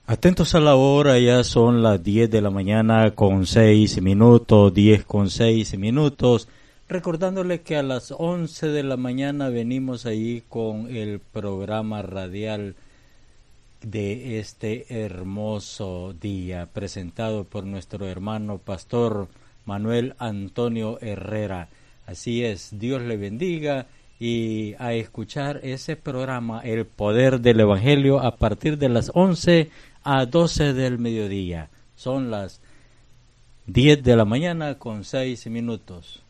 Atentos a la hora, ya son las 10 de la mañana con 6 minutos, 10 con 6 minutos. Recordándole que a las 11 de la mañana venimos ahí con el programa radial de este hermoso día, presentado por nuestro hermano pastor Manuel Antonio Herrera. Así es, Dios le bendiga y a escuchar ese programa, El Poder del Evangelio, a partir de las 11 a 12 del mediodía. Son las 10 de la mañana con 6 minutos.